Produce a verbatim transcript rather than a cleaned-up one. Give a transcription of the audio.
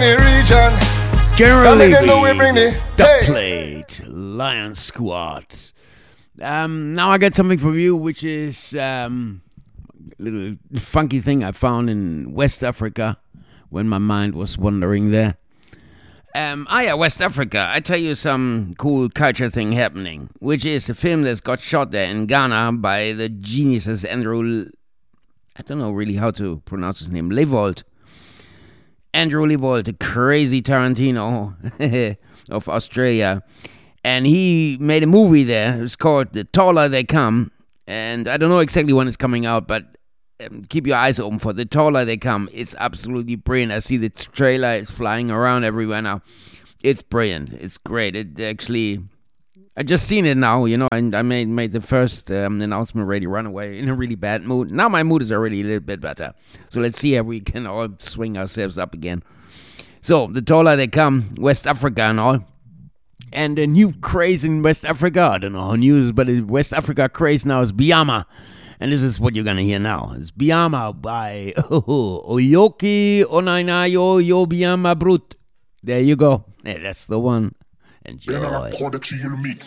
any region. Generally, Them know we bring the the hey. plate, Lion Squad. Um, now I got something for you, which is um, a little funky thing I found in West Africa when my mind was wandering there. Um, ah yeah, West Africa. I tell you some cool culture thing happening, which is a film that's got shot there in Ghana by the geniuses Andrew. I don't know really how to pronounce his name. Levold. Andrew Levold, the crazy Tarantino of Australia. And he made a movie there. It's called The Taller They Come. And I don't know exactly when it's coming out, but um, keep your eyes open for The Taller They Come. It's absolutely brilliant. I see the trailer. It's flying around everywhere now. It's brilliant. It's great. It actually... I just seen it now, you know, and I made made the first um, announcement already, run away in a really bad mood. Now my mood is already a little bit better. So let's see if we can all swing ourselves up again. So, The Taller They Come, West Africa and all. And the new craze in West Africa, I don't know how new it is, but the West Africa craze now is Biama. And this is what you're going to hear now. It's Biama by oh, Oyoki Onainayo Yo Biama Brut. There you go. Yeah, that's the one. Enjoy.